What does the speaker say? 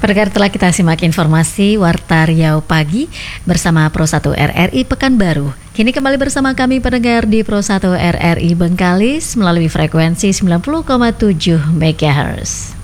Pendengar, telah kita simak informasi Warta Riau Pagi bersama Pro 1 RRI Pekanbaru. Kini kembali bersama kami pendengar di Pro 1 RRI Bengkalis melalui frekuensi 90,7 MHz.